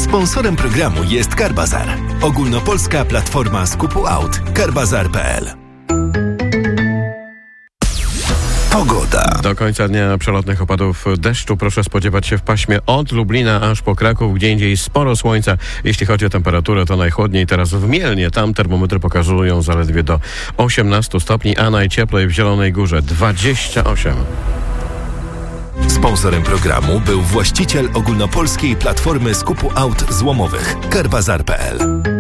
Sponsorem programu jest Carbazar, ogólnopolska platforma skupu aut. Carbazar.pl. Pogoda. Do końca dnia przelotnych opadów deszczu proszę spodziewać się w paśmie od Lublina aż po Kraków, gdzie indziej sporo słońca. Jeśli chodzi o temperaturę, to najchłodniej teraz w Mielnie. Tam termometry pokazują zaledwie do 18 stopni, a najcieplej w Zielonej Górze 28. Sponsorem programu był właściciel ogólnopolskiej platformy skupu aut złomowych Carbazar.pl.